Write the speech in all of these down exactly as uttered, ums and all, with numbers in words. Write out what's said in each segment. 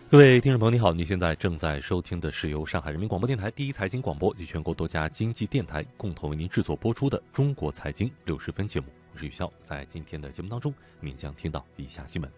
各位听众朋友，你好，你现在正在收听的是由上海人民广播电台第一财经广播及全国多家经济电台共同为您制作播出的《中国财经六十分》节目，我是宇潇。在今天的节目当中，您将听到以下新闻：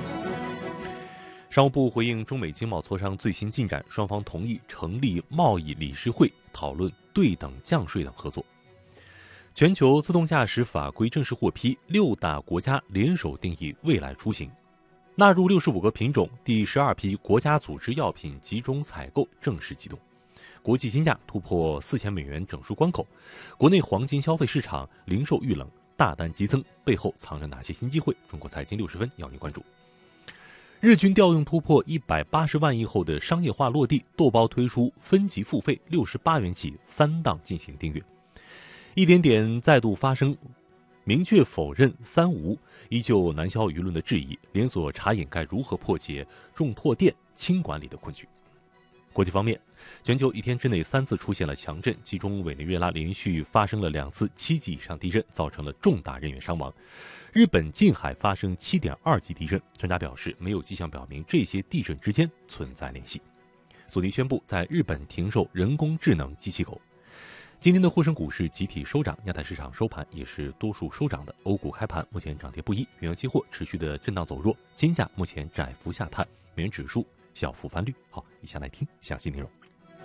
商务部回应中美经贸磋商最新进展，双方同意成立贸易理事会，讨论对等降税等合作。全球自动驾驶法规正式获批，六大国家联手定义未来出行。纳入六十五个品种，第十二批国家组织药品集中采购正式启动。国际金价突破四千美元整数关口。国内黄金消费市场零售遇冷，大单激增，背后藏着哪些新机会？中国财经六十分要您关注。日均调用突破一百八十万亿后的商业化落地，豆包推出分级付费，六十八元起三档进行订阅。一点点再度发生。明确否认三无，依旧难消舆论的质疑。连锁茶饮该如何破解重拓店轻管理的困局？国际方面，全球一天之内三次出现了强震，其中委内瑞拉连续发生了两次七级以上地震，造成了重大人员伤亡。日本近海发生 七点二 级地震，专家表示没有迹象表明这些地震之间存在联系。索尼宣布在日本停售人工智能机器狗。今天的沪深股市集体收涨，亚太市场收盘也是多数收涨的。欧股开盘目前涨跌不一，原油期货持续的震荡走弱，金价目前窄幅下探，美元指数小幅翻绿。好，以下来听详细内容。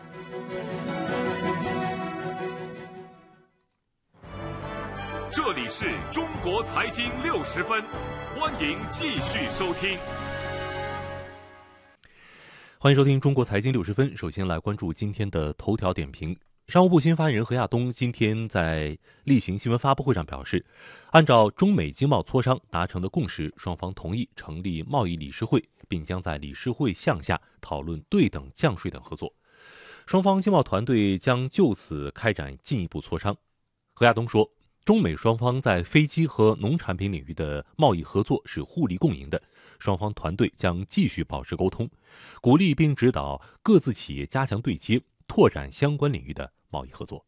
这里是中国财经六十分，欢迎继续收听。 欢迎收听中国财经六十分，首先来关注今天的头条点评。商务部新发言人何亚东今天在例行新闻发布会上表示，按照中美经贸磋商达成的共识，双方同意成立贸易理事会，并将在理事会项下讨论对等降税等合作。双方经贸团队将就此开展进一步磋商。何亚东说，中美双方在飞机和农产品领域的贸易合作是互利共赢的，双方团队将继续保持沟通，鼓励并指导各自企业加强对接，拓展相关领域的贸易合作。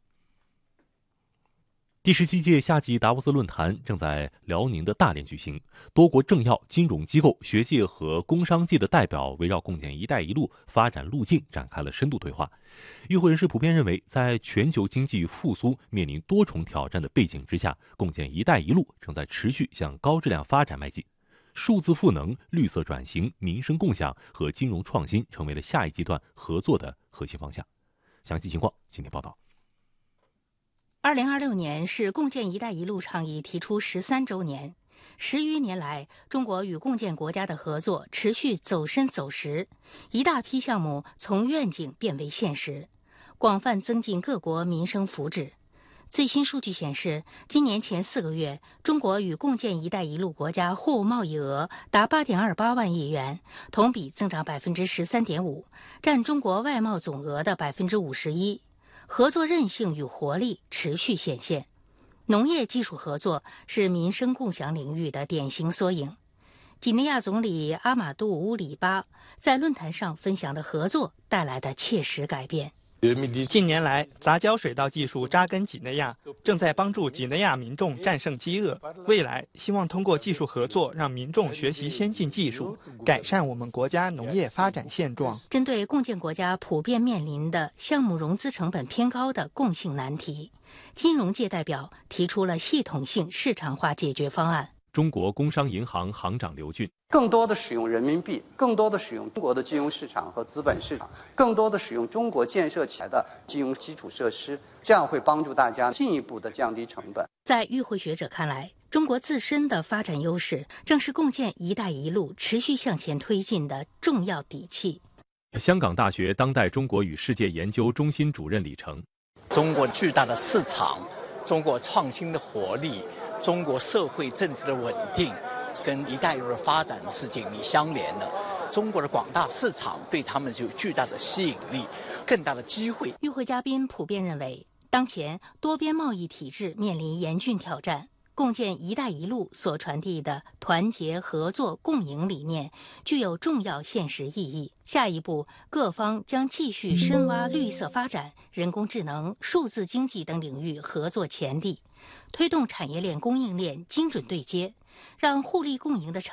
第十七届夏季达沃斯论坛正在辽宁的大连举行，多国政要、金融机构、学界和工商界的代表围绕共建“一带一路”发展路径展开了深度对话。与会人士普遍认为，在全球经济复苏面临多重挑战的背景之下，共建“一带一路”正在持续向高质量发展迈进。数字赋能、绿色转型、民生共享和金融创新成为了下一阶段合作的核心方向。详细情况，今天报道。 二零二六年是共建“一带一路”倡议提出十三周年。十余年来，中国与共建国家的合作持续走深走实，一大批项目从愿景变为现实，广泛增进各国民生福祉。最新数据显示，今年前四个月，中国与共建“一带一路”国家货物贸易额达 八点二八万亿元，同比增长 百分之十三点五， 占中国外贸总额的 百分之五十一。合作韧性与活力持续显现。农业技术合作是民生共享领域的典型缩影。几内亚总理阿马杜·乌里巴在论坛上分享了合作带来的切实改变。 近年来，杂交水稻技术扎根几内亚，正在帮助几内亚民众战胜饥饿。未来，希望通过技术合作，让民众学习先进技术，改善我们国家农业发展现状。 针对共建国家普遍面临的项目融资成本偏高的共性难题，金融界代表提出了系统性市场化解决方案。 中国工商银行行长刘俊， 更多的使用人民币，更多的使用中国的金融市场和资本市场，更多的使用中国建设起来的金融基础设施，这样会帮助大家进一步的降低成本。 在与会学者看来，中国自身的发展优势正是共建“一带一路”持续向前推进的重要底气。 香港大学当代中国与世界研究中心主任李成， 中国巨大的市场，中国创新的活力，中国社会政治的稳定，跟“一带一路”的发展是紧密相连的。中国的广大市场对他们有巨大的吸引力，更大的机会。 与会嘉宾普遍认为，当前多边贸易体制面临严峻挑战，共建“一带一路”所传递的团结、合作、共赢理念具有重要现实意义。下一步，各方将继续深挖绿色发展、人工智能、数字经济等领域合作潜力，推动产业链、供应链精准对接，让互利共赢的